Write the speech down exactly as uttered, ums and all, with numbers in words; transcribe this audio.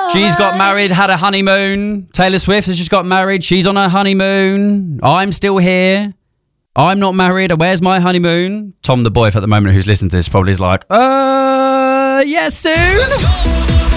She's got married, had a honeymoon. Taylor Swift has just got married. She's on her honeymoon. I'm still here. I'm not married. Where's my honeymoon? Tom, the boy at the moment who's listening to this, probably is like, uh, yes, Sue.